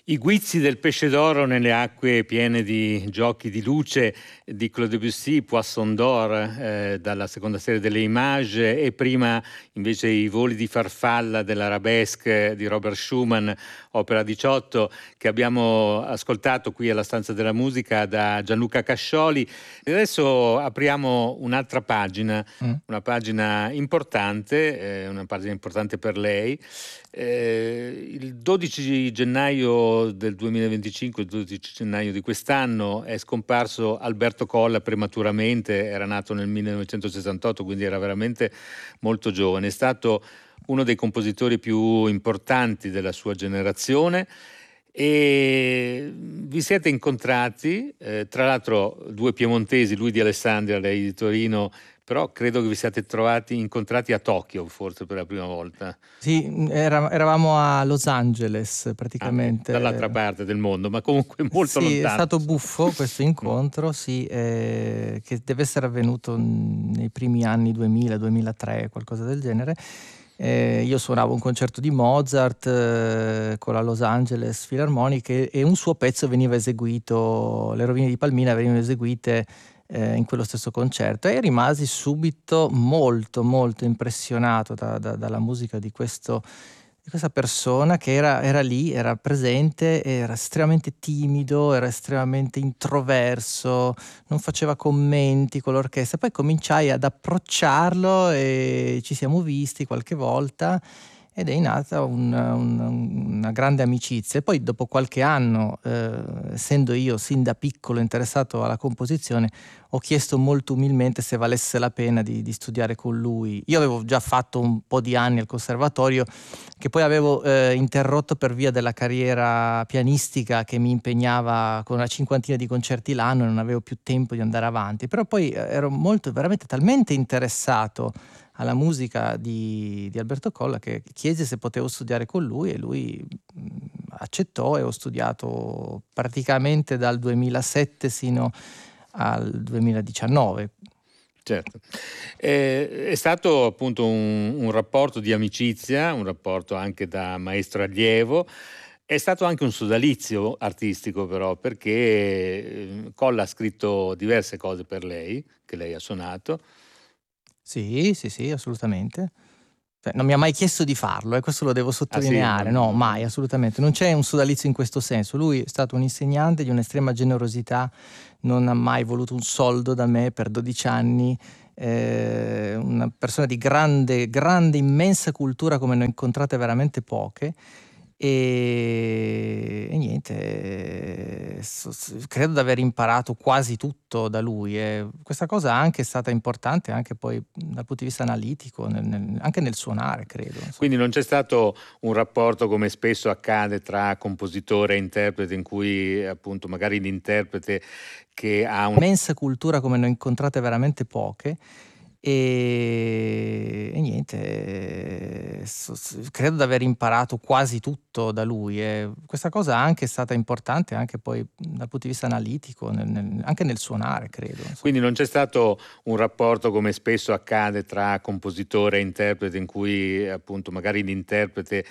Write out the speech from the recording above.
I guizzi del pesce d'oro nelle acque piene di giochi di luce di Claude Debussy, Poisson d'Or, dalla seconda serie delle Images, e prima invece I voli di farfalla dell'Arabesque di Robert Schumann, opera 18, che abbiamo ascoltato qui alla Stanza della Musica da Gianluca Cascioli. E adesso apriamo un'altra pagina, una pagina importante per lei. Il 12 gennaio del 2025, il 12 gennaio di quest'anno, è scomparso Alberto Colla prematuramente. Era nato nel 1968, quindi era veramente molto giovane. È stato uno dei compositori più importanti della sua generazione e vi siete incontrati, tra l'altro due piemontesi, lui di Alessandria, lei di Torino, però credo che vi siate incontrati a Tokyo, forse per la prima volta. Sì, eravamo a Los Angeles praticamente. Dall'altra parte del mondo, ma comunque molto Sì, lontano. è stato buffo questo incontro, sì, che deve essere avvenuto nei primi anni 2000-2003, qualcosa del genere. Io suonavo un concerto di Mozart con la Los Angeles Philharmonic e un suo pezzo veniva eseguito, Le rovine di Palmira venivano eseguite in quello stesso concerto, e rimasi subito molto molto impressionato dalla musica di questa persona che era lì, era presente, era estremamente timido, era estremamente introverso, non faceva commenti con l'orchestra. Poi cominciai ad approcciarlo e ci siamo visti qualche volta ed è nata una grande amicizia. E poi dopo qualche anno, essendo io sin da piccolo interessato alla composizione, ho chiesto molto umilmente se valesse la pena di studiare con lui. Io avevo già fatto un po' di anni al conservatorio, che poi avevo interrotto per via della carriera pianistica che mi impegnava con una cinquantina di concerti l'anno e non avevo più tempo di andare avanti. Però poi ero veramente talmente interessato alla musica di Alberto Colla che chiese se potevo studiare con lui e lui accettò, e ho studiato praticamente dal 2007 sino al 2019. Certo. È stato appunto un rapporto di amicizia, un rapporto anche da maestro allievo. È stato anche un sodalizio artistico, però, perché Colla ha scritto diverse cose per lei, che lei ha suonato. Sì, assolutamente. Cioè, non mi ha mai chiesto di farlo, questo lo devo sottolineare. No, mai, assolutamente. Non c'è un sodalizio in questo senso. Lui è stato un insegnante di un'estrema generosità, non ha mai voluto un soldo da me per 12 anni. Una persona di grande, immensa cultura come ne ho incontrate veramente poche. E niente, credo di aver imparato quasi tutto da lui, e questa cosa anche è stata importante anche poi dal punto di vista analitico, anche nel suonare, credo, insomma. Quindi non c'è stato un rapporto, come spesso accade, tra compositore e interprete, in cui appunto magari l'interprete che ha un'immensa cultura come ne ho incontrate veramente poche. E niente, credo di aver imparato quasi tutto da lui, e questa cosa anche è stata importante anche poi dal punto di vista analitico, anche nel suonare, credo. Quindi non c'è stato un rapporto, come spesso accade, tra compositore e interprete, in cui appunto magari l'interprete